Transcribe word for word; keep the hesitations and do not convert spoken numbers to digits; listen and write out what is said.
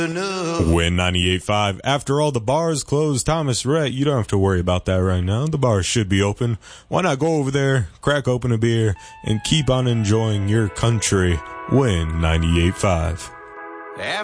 Win ninety-eight point five. After all the bars closed, Thomas Rhett, you don't have to worry about that right now. The bars should be open. Why not go over there, crack open a beer, and keep on enjoying your country? Win ninety-eight point five.